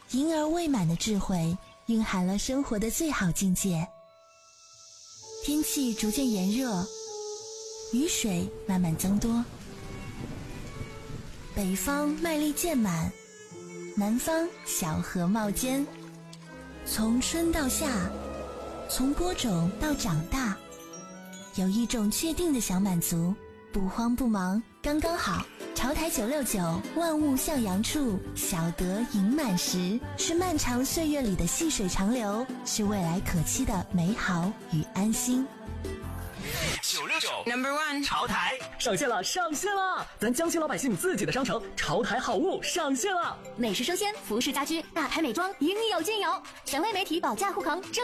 婴儿未满的智慧蕴含了生活的最好境界。天气逐渐炎热，雨水慢慢增多，北方麦粒渐满，南方小荷冒尖。从春到夏，从播种到长大，有一种确定的想满足，不慌不忙，刚刚好。潮台969，万物向阳处，小得盈满时，是漫长岁月里的细水长流，是未来可期的美好与安心。 969 No.1 潮台上线了，上线了！咱江西老百姓自己的商城潮台好物上线了， 美食生鲜、服饰家居、大牌美妆，应有尽有。权威媒体保驾护航。